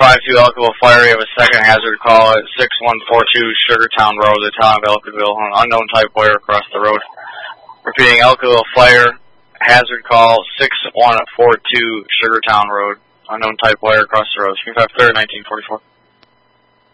352 Elkville Fire. You have a second hazard call at 6142 Sugartown Road, the town of Elkville. An unknown type wire across the road. Repeating, Elkville Fire. Hazard call 6142 Sugartown Road. Unknown type wire across the road. 353 1944.